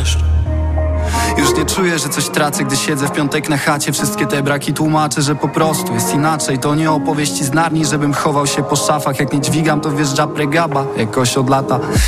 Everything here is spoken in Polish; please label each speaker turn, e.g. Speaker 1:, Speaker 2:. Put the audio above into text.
Speaker 1: deszcz. Już nie czuję, że coś tracę, gdy siedzę w piątek na chacie. Wszystkie te braki tłumaczę, że po prostu jest inaczej. To nie opowieści z Narni, żebym chował się po szafach. Jak nie dźwigam, to wjeżdża pregaba jakoś od lata.